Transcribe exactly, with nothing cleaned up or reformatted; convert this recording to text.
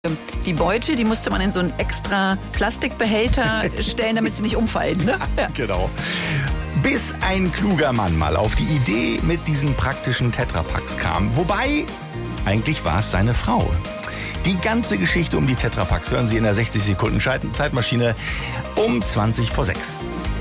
Die Beute, die musste man in so einen extra Plastikbehälter stellen, damit sie nicht umfallen. Ne? Ja. Genau. Bis ein kluger Mann mal auf die Idee mit diesen praktischen Tetrapacks kam. Wobei, eigentlich war es seine Frau. Die ganze Geschichte um die Tetrapacks hören Sie in der sechzig Sekunden Zeitmaschine um zwanzig vor sechs.